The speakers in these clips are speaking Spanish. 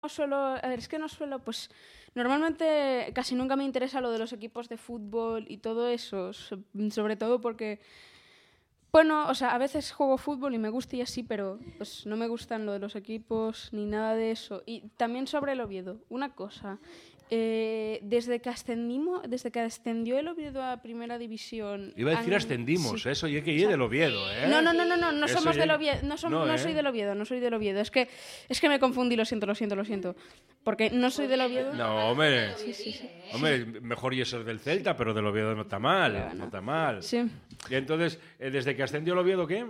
no suelo, a ver, es que no suelo, pues normalmente casi nunca me interesa lo de los equipos de fútbol y todo eso, sobre todo porque, bueno, o sea, a veces juego fútbol y me gusta y así, pero pues no me gustan lo de los equipos ni nada de eso. Y también sobre el Oviedo, una cosa, desde que ascendió el Oviedo a Primera División... Iba a decir ascendimos, sí. eso, y es que llegue del Oviedo, ¿eh? No Eso somos ya- del Oviedo, no ¿eh? soy del Oviedo, no soy del Oviedo. Es que me confundí, lo siento. Porque no soy del Oviedo. No, hombre. Sí. Hombre, mejor y ser del Celta, pero del Oviedo no está mal, Claro, no no. está mal. Sí. Y entonces, desde que ascendió el Oviedo, ¿qué?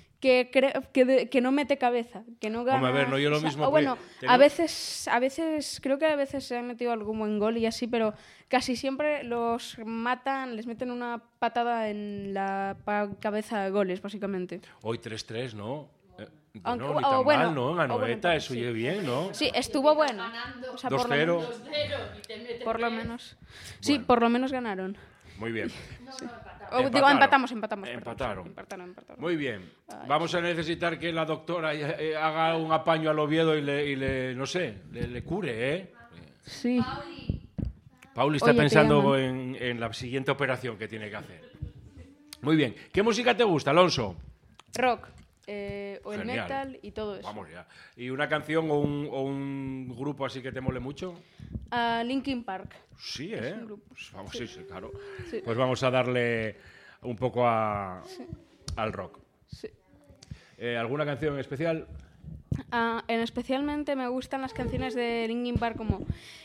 Que no mete cabeza, que no gana. Hombre, a ver, no yo lo mismo, o bueno, pero- a veces, creo que a veces se han metido algún buen gol y así, pero casi siempre los matan, les meten una patada en la cabeza de goles, básicamente. Hoy 3-3, ¿no? Aunque- No, ni tan bueno, mal, ¿no? En o bueno, Anoeta, eso sí. oye bien, ¿no? Sí, estuvo bueno. O sea, 2-0. por lo menos. Sí, por lo menos ganaron. Muy bien. Digo, empatamos. Empataron. Empataron. Muy bien. Vamos a necesitar que la doctora haga un apaño al Oviedo y le no sé, le cure, ¿eh? Sí. Pauli está Oye, te pensando llaman. en la siguiente operación que tiene que hacer. Muy bien. ¿Qué música te gusta, Alonso? Rock. O el Genial. metal y todo eso. Vamos ya. ¿Y una canción o un grupo así que te mole mucho? Linkin Park. Sí, ¿eh? un grupo. Pues vamos, sí, claro. Sí. Pues vamos a darle un poco al rock. Sí. ¿Alguna canción en especial? Especialmente me gustan las canciones de Linkin Park como...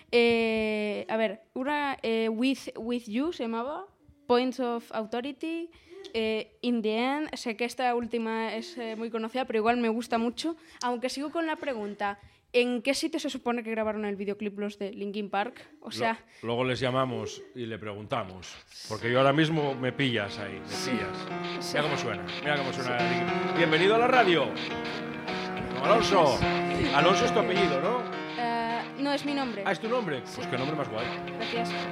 a ver, una With You se llamaba, Points of Authority, In the End. Sé que esta última es muy conocida, pero igual me gusta mucho. Aunque sigo con la pregunta, ¿en qué sitio se supone que grabaron el videoclip los de Linkin Park? O sea... Luego les llamamos y le preguntamos. Porque yo ahora mismo me pillas ahí, me pillas. Mira cómo suena, Bienvenido a la radio. Don Alonso. Alonso es tu apellido, ¿no? no, es mi nombre. Ah, ¿es tu nombre? Pues qué nombre más guay. Gracias.